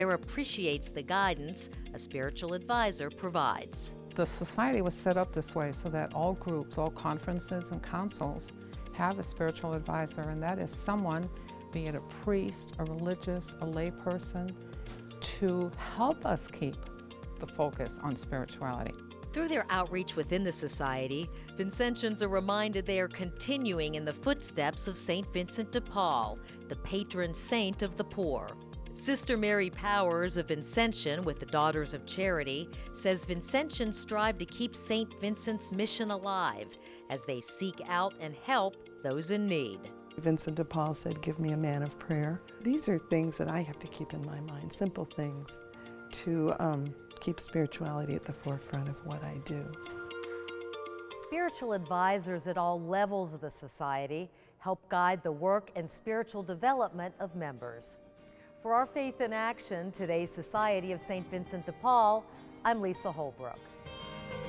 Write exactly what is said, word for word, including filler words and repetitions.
appreciates the guidance a spiritual advisor provides. The society was set up this way so that all groups, all conferences and councils have a spiritual advisor, and that is someone, be it a priest, a religious, a lay person, to help us keep the focus on spirituality. Through their outreach within the society, Vincentians are reminded they are continuing in the footsteps of Saint Vincent de Paul, the patron saint of the poor. Sister Mary Powers of Vincentian with the Daughters of Charity says Vincentians strive to keep Saint Vincent's mission alive as they seek out and help those in need. Vincent de Paul said, "Give me a man of prayer." These are things that I have to keep in my mind, simple things to um, keep spirituality at the forefront of what I do. Spiritual advisors at all levels of the society help guide the work and spiritual development of members. For our Faith in Action, today's Society of Saint Vincent de Paul, I'm Lisa Holbrook.